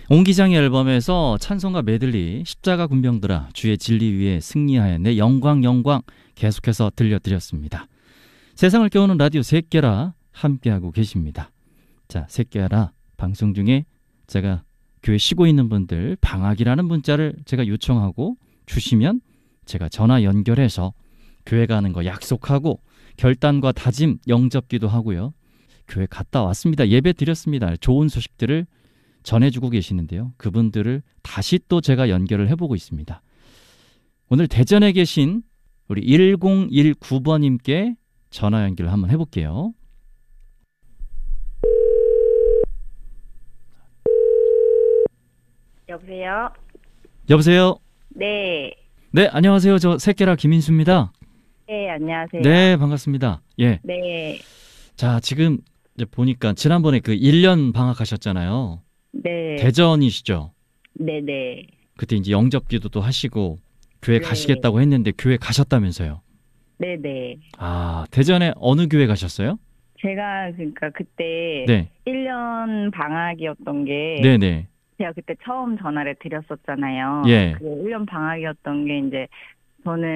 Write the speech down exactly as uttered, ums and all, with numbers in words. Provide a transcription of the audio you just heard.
옹기장의 앨범에서 찬송가 메들리 십자가 군병들아 주의 진리 위에 승리하여 내 영광 영광 계속해서 들려드렸습니다. 세상을 깨우는 라디오 새끼라 함께하고 계십니다. 자, 새끼라 방송 중에 제가 교회 쉬고 있는 분들 방학이라는 문자를 제가 요청하고 주시면 제가 전화 연결해서 교회 가는 거 약속하고 결단과 다짐 영접기도 하고요. 교회 갔다 왔습니다. 예배 드렸습니다. 좋은 소식들을 전해주고 계시는데요. 그분들을 다시 또 제가 연결을 해보고 있습니다. 오늘 대전에 계신 우리 일공일구 번님께 전화 연결을 한번 해볼게요. 여보세요? 여보세요? 네. 네, 안녕하세요. 저 새끼라 김인수입니다. 네, 안녕하세요. 네, 반갑습니다. 예. 네. 자, 지금 이제 보니까 지난번에 그 일 년 방학하셨잖아요. 네. 대전이시죠? 네네. 그때 이제 영접기도도 하시고 교회 네. 가시겠다고 했는데 교회 가셨다면서요? 네네. 아, 대전에 어느 교회 가셨어요? 제가 그러니까 그때 네. 일 년 방학이었던 게 네네. 제가 그때 처음 전화를 드렸었잖아요. 예. 그 일 년 방학이었던 게 이제 저는